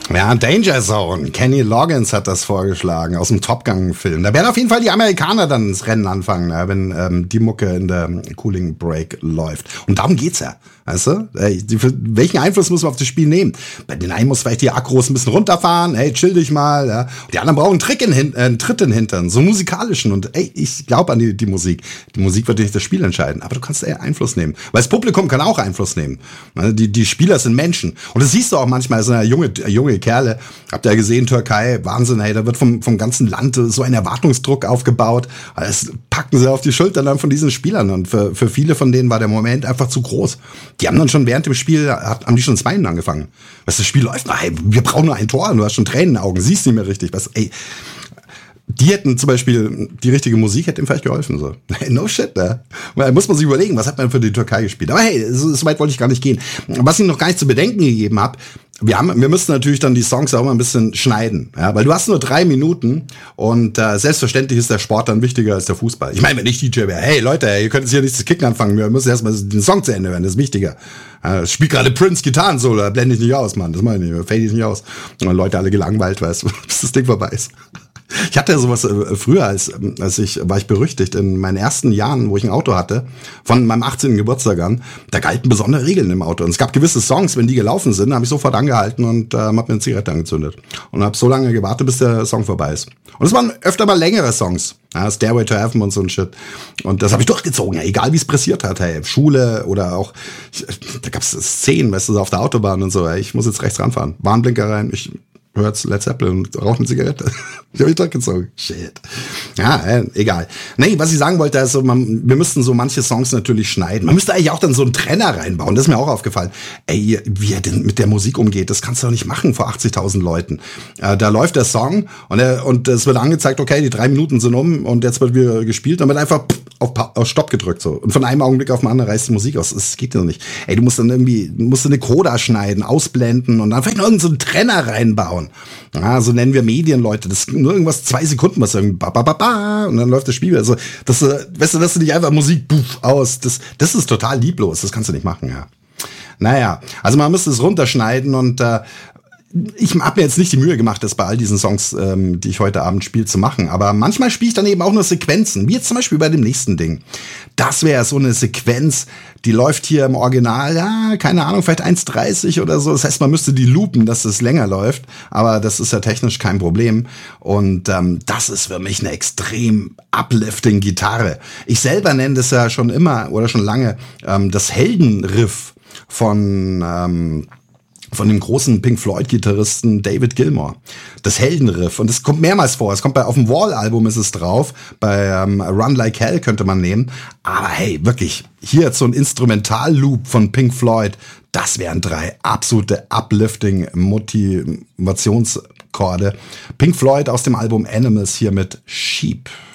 Ja, Danger Zone. Kenny Loggins hat das vorgeschlagen aus dem Top Gun-Film. Da werden auf jeden Fall die Amerikaner dann ins Rennen anfangen, wenn die Mucke in der Cooling Break läuft. Und darum geht's ja. Weißt du? Welchen Einfluss muss man auf das Spiel nehmen? Bei den einen muss vielleicht die Akkus ein bisschen runterfahren, hey, chill dich mal. Ja. Die anderen brauchen einen Tritt in den Hintern, so musikalischen. Und ich glaube an die Musik. Die Musik wird nicht das Spiel entscheiden, aber du kannst Einfluss nehmen. Weil das Publikum kann auch Einfluss nehmen. Die Spieler sind Menschen. Und das siehst du auch manchmal, es sind ja junge Kerle. Habt ihr ja gesehen, Türkei, Wahnsinn, hey, da wird vom ganzen Land so ein Erwartungsdruck aufgebaut. Das packen sie auf die Schultern dann von diesen Spielern. Und für viele von denen war der Moment einfach zu groß. Die haben dann schon während dem Spiel, haben die schon ins Weinen angefangen. Was das Spiel läuft, hey, wir brauchen nur ein Tor, du hast schon Tränen in den Augen, siehst nicht mehr richtig. Die hätten zum Beispiel, die richtige Musik hätte ihm vielleicht geholfen. So. No shit, ne? Da muss man sich überlegen, was hat man für die Türkei gespielt. Aber hey, so weit wollte ich gar nicht gehen. Was ich noch gar nicht zu bedenken gegeben habe, wir müssen natürlich dann die Songs auch mal ein bisschen schneiden, ja, weil du hast nur 3 Minuten und selbstverständlich ist der Sport dann wichtiger als der Fußball. Ich meine, wenn ich DJ wäre, hey Leute, ihr könnt jetzt hier nicht das Kicken anfangen, wir müssen erstmal den Song zu Ende hören, das ist wichtiger. Es spielt gerade Prince Gitarrensolo, da blende ich nicht aus, Mann, das meine ich, fade ich nicht aus. Und Leute alle gelangweilt, weißt du, bis das Ding vorbei ist. Ich hatte ja sowas früher, war ich berüchtigt in meinen ersten Jahren, wo ich ein Auto hatte, von meinem 18. Geburtstag an. Da galten besondere Regeln im Auto. Und es gab gewisse Songs, wenn die gelaufen sind, habe ich sofort angehalten und hab mir eine Zigarette angezündet. Und habe so lange gewartet, bis der Song vorbei ist. Und es waren öfter mal längere Songs. Ja, Stairway to Heaven und so ein Shit. Und das habe ich durchgezogen, ja, egal wie es pressiert hat. Hey, Schule oder auch, da gab es Szenen, weißt du, auf der Autobahn und so. Hey, ich muss jetzt rechts ranfahren. Warnblinker rein, ich hört Led Zeppelin und raucht eine Zigarette. Ich habe mich durchgezogen. Shit. Ja, egal. Nee, was ich sagen wollte, ist so, wir müssten so manche Songs natürlich schneiden. Man müsste eigentlich auch dann so einen Trenner reinbauen. Das ist mir auch aufgefallen. Ey, wie er denn mit der Musik umgeht, das kannst du doch nicht machen vor 80.000 Leuten. Da läuft der Song und es wird angezeigt, okay, die 3 Minuten sind um und jetzt wird wieder gespielt. Dann wird einfach auf Stopp gedrückt so. Und von einem Augenblick auf den anderen reißt die Musik aus. Das geht ja nicht. Ey, du musst eine Coda schneiden, ausblenden und dann vielleicht noch irgendeinen so Trenner reinbauen. Ja, so nennen wir Medienleute. Das ist nur irgendwas 2 Sekunden, was irgendwie und dann läuft das Spiel. Also, weißt du, dass du nicht einfach Musik aus. Das ist total lieblos. Das kannst du nicht machen, ja. Naja, also man müsste es runterschneiden und ich habe mir jetzt nicht die Mühe gemacht, das bei all diesen Songs, die ich heute Abend spiele, zu machen. Aber manchmal spiele ich dann eben auch nur Sequenzen, wie jetzt zum Beispiel bei dem nächsten Ding. Das wäre so eine Sequenz, die läuft hier im Original, ja, keine Ahnung, vielleicht 1,30 oder so. Das heißt, man müsste die loopen, dass es länger läuft. Aber das ist ja technisch kein Problem. Und das ist für mich eine extrem uplifting Gitarre. Ich selber nenne das ja schon immer oder schon lange das Heldenriff von dem großen Pink Floyd-Gitarristen David Gilmour. Das Heldenriff. Und das kommt mehrmals vor. Es kommt auf dem Wall-Album ist es drauf. Bei Run Like Hell könnte man nehmen. Aber hey, wirklich, hier jetzt so ein Instrumental-Loop von Pink Floyd. Das wären 3 absolute uplifting Motivationskorde. Pink Floyd aus dem Album Animals hier mit Sheep.